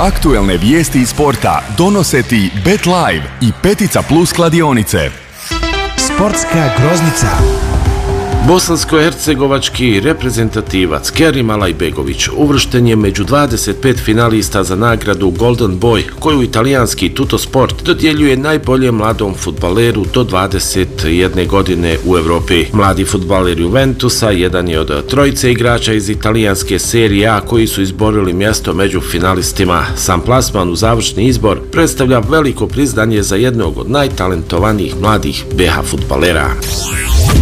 Aktuelne vijesti iz sporta donose ti Bet Live i Petica Plus kladionice. Sportska groznica. Bosansko-hercegovački reprezentativac Kerim Alajbegović uvršten je među 25 finalista za nagradu Golden Boy, koju italijanski Tuttosport dodjeljuje najboljem mladom fudbaleru do 21 godine u Europi. Mladi fudbaler Juventusa jedan je od trojice igrača iz italijanske serije A koji su izborili mjesto među finalistima. Sam plasman u završni izbor predstavlja veliko priznanje za jednog od najtalentovanijih mladih BH fudbalera.